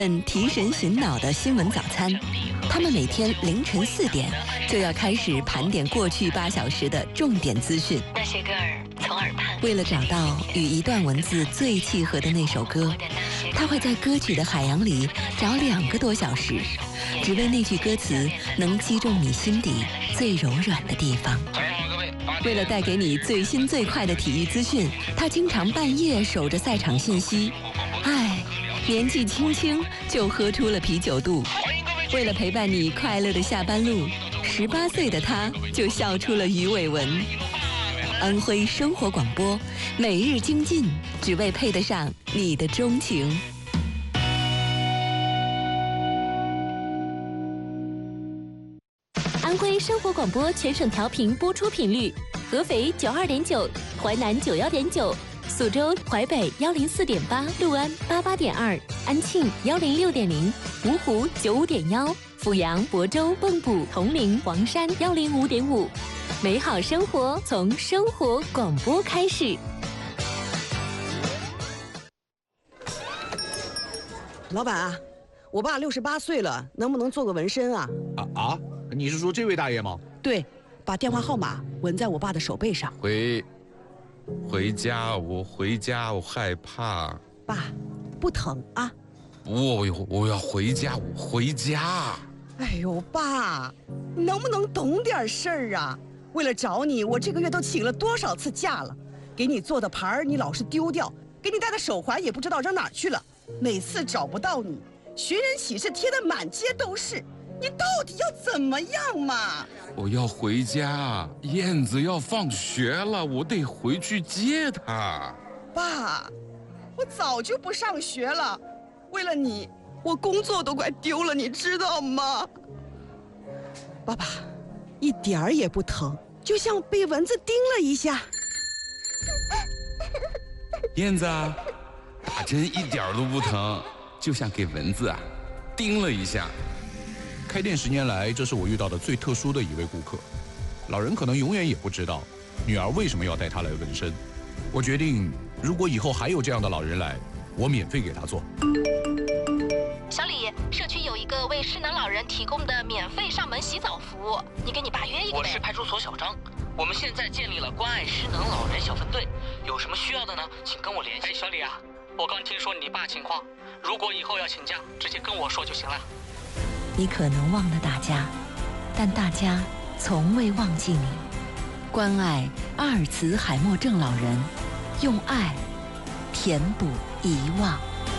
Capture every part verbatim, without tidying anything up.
嗯，提神醒脑的新闻早餐，他们每天凌晨四点就要开始盘点过去八小时的重点资讯。 那些歌儿从耳畔， 为了找到与一段文字最契合的那首歌，他会在歌曲的海洋里找两个多小时，只为那句歌词能击中你心底最柔软的地方。为了带给你最新最快的体育资讯，他经常半夜守着赛场信息。唉，年纪轻轻就喝出了啤酒肚。为了陪伴你快乐的下班路，十八岁的他就笑出了鱼尾纹。安徽生活广播，每日精进，只为配得上你的钟情。 安徽生活广播全省调频播出频率：合肥九二点九，淮南九幺点九，苏州、淮北幺零四点八，六安八八点二，安庆幺零六点零，芜湖九五点幺，阜阳、亳州、蚌埠、铜陵、黄山幺零五点五。美好生活从生活广播开始。 老板啊，我爸六十八岁了，能不能做个纹身啊？ 啊啊！你是说这位大爷吗？ 对，把电话号码纹在我爸的手背上。 回，回家，我回家，我害怕。 爸，不疼啊？ 我我要回家，我回家。 哎呦，爸，你能不能懂点事儿啊？为了找你，我这个月都请了多少次假了？给你做的牌儿你老是丢掉，给你戴的手环也不知道扔哪儿去了。每次找不到你，寻人启事贴得满街都是。你到底要怎么样嘛？ 我要回家，燕子要放学了，我得回去接她。 爸，我早就不上学了，为了你，我工作都快丢了，你知道吗？爸爸，一点儿也不疼，就像被蚊子叮了一下。 燕子啊，打针一点都不疼，就像给蚊子啊叮了一下。 开店十年来，这是我遇到的最特殊的一位顾客。老人可能永远也不知道，女儿为什么要带他来纹身。我决定，如果以后还有这样的老人来，我免费给他做。 小李，社区有一个为失能老人提供的免费上门洗澡服务，你给你爸约一个呗。 我是派出所小张，我们现在建立了关爱失能老人小分队，有什么需要的呢？请跟我联系。 哎，小李啊，我刚听说你爸情况，如果以后要请假，直接跟我说就行了。 你可能忘了大家，但大家从未忘记你。关爱阿尔茨海默症老人，用爱填补遗忘。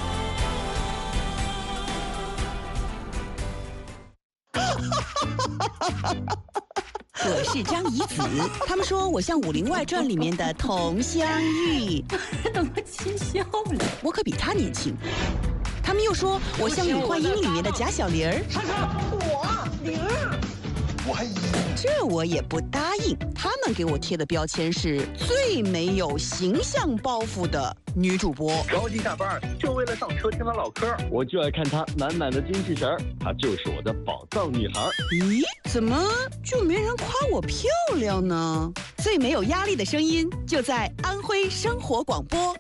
我是张怡子，他们说我像《武林外传》里面的佟湘玉， 怎么气笑了？ 我可比他年轻。他们又说我像《女幻音》里面的贾小玲儿。 莎莎，我玲儿，我还以为这我也不答应。他们给我贴的标签是最没有形象包袱的女主播。 着急下班就为了上车听她唠嗑，我就爱看她满满的精气神儿，她就是我的宝藏女孩。 咦，怎么就没人夸我漂亮呢？最没有压力的声音就在安徽生活广播。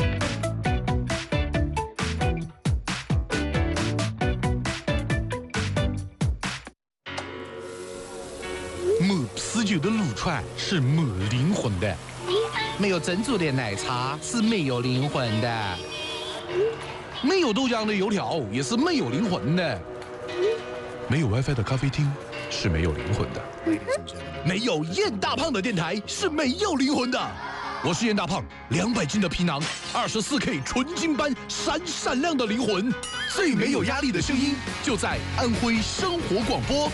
没啤酒的撸串是没灵魂的，没有珍珠的奶茶是没有灵魂的，没有豆浆的油条也是没有灵魂的，没有 WiFi 的咖啡厅是没有灵魂的，没有燕大胖的电台是没有灵魂的。我是燕大胖，两百斤的皮囊，二十四 K 纯金般闪闪亮的灵魂，最没有压力的声音就在安徽生活广播。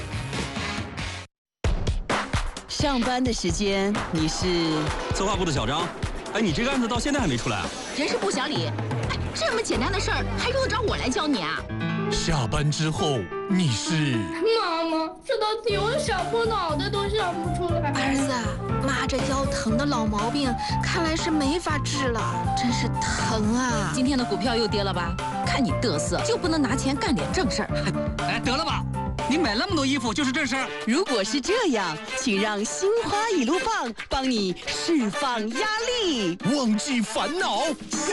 上班的时间你是策划部的小张。哎，你这个案子到现在还没出来啊？ 人事部小李，哎，这么简单的事儿还用得着我来教你啊？ 下班之后你是妈妈，这道题我想破脑袋都想不出来。 儿子，妈这腰疼的老毛病看来是没法治了，真是疼啊！ 今天的股票又跌了吧？看你嘚瑟，就不能拿钱干点正事儿？ 哎，得了吧，你买那么多衣服就是正事儿。 如果是这样，请让心花一路放帮你释放压力， 忘记烦恼。